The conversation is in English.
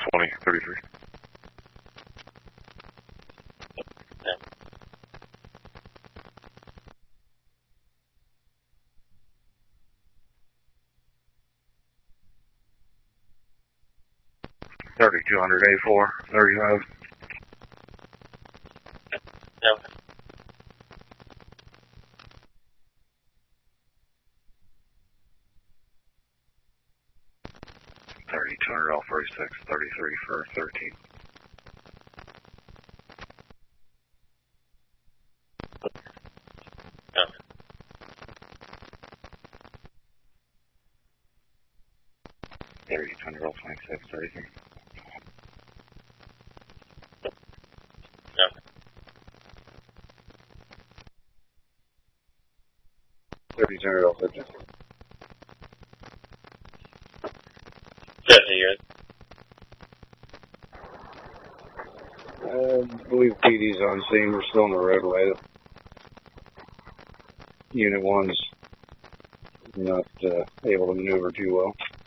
2033. Yeah. $3,200 A4, 35. Yeah. $3,200 L46, 33 for 13. Yeah. $3,200 L26, 33. Yeah. $3,200 L50. Jesse, you're I believe PD's on scene. We're still on the roadway. Unit 1's not able to maneuver too well.